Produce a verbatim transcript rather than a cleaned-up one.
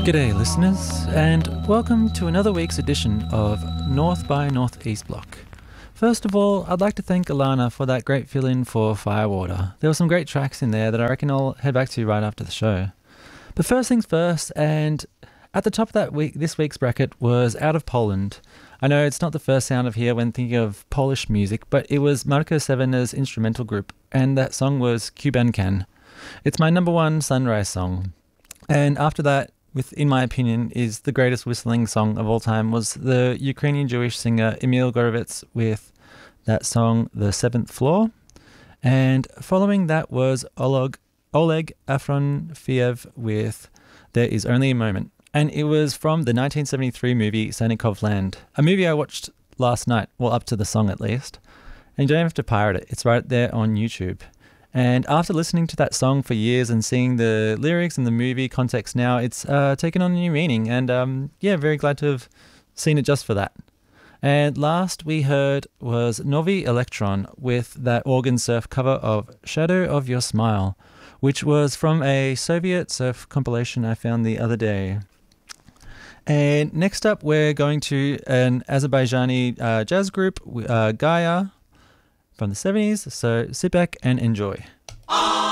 G'day listeners, and welcome to another week's edition of North by Northeast Block. First of all, I'd like to thank Alana for that great fill-in for Firewater. There were some great tracks in there that I reckon I'll head back to right after the show. But first things first, and at the top of that week, this week's bracket was Out of Poland. I know it's not the first sound of here when thinking of Polish music, but it was Marko Severna's instrumental group, and that song was Kubankan. It's my number one Sunrise song. And after that, with, in my opinion, is the greatest whistling song of all time, was the Ukrainian Jewish singer Emil Gorovets with that song, The Seventh Floor. And following that was Oleg, Oleg Afronfiev with There Is Only a Moment. And it was from the nineteen seventy-three movie Sannikov Land, a movie I watched last night, well, up to the song at least. And you don't have to pirate it, it's right there on YouTube. And after listening to that song for years and seeing the lyrics and the movie context now, it's uh, taken on a new meaning. And um, yeah, very glad to have seen it just for that. And last we heard was Novi Electron with that organ surf cover of Shadow of Your Smile, which was from a Soviet surf compilation I found the other day. And next up, we're going to an Azerbaijani uh, jazz group, uh, Gaia, from the seventies, so sit back and enjoy. Oh!